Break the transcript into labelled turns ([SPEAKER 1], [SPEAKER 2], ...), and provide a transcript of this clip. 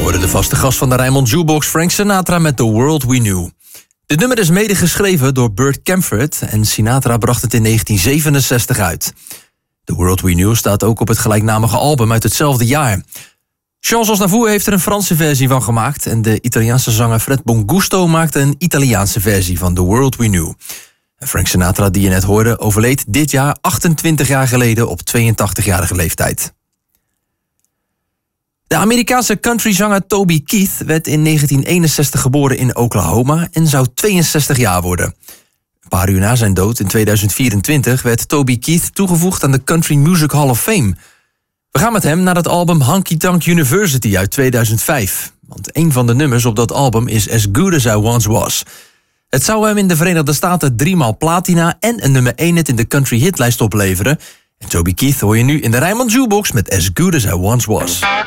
[SPEAKER 1] hoorde de vaste gast van de Rijnmond Jukebox, Frank Sinatra, met The World We Knew. Dit nummer is mede geschreven door Burt Kaempfert en Sinatra bracht het in 1967 uit. The World We Knew staat ook op het gelijknamige album uit hetzelfde jaar. Charles Aznavour heeft er een Franse versie van gemaakt en de Italiaanse zanger Fred Bongusto maakte een Italiaanse versie van The World We Knew. En Frank Sinatra, die je net hoorde, overleed dit jaar 28 jaar geleden op 82-jarige leeftijd. De Amerikaanse countryzanger Toby Keith werd in 1961 geboren in Oklahoma en zou 62 jaar worden. Een paar uur na zijn dood in 2024 werd Toby Keith toegevoegd aan de Country Music Hall of Fame. We gaan met hem naar het album Honky Tonk University uit 2005. Want een van de nummers op dat album is As Good As I Once Was. Het zou hem in de Verenigde Staten 3-maal platina en een nummer 1 hit in de country hitlijst opleveren. En Toby Keith hoor je nu in de Rijnmond Jukebox met As Good As I Once Was.